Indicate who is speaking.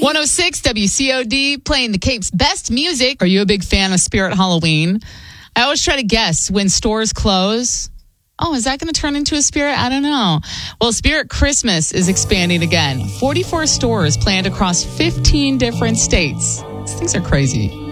Speaker 1: 106 WCOD, playing the Cape's best music. Are you a big fan of Spirit Halloween? I always try to guess when stores close. Oh, is that going to turn into a Spirit? I don't know. Well, Spirit Christmas is expanding again. 44 stores planned across 15 different states. These things are crazy.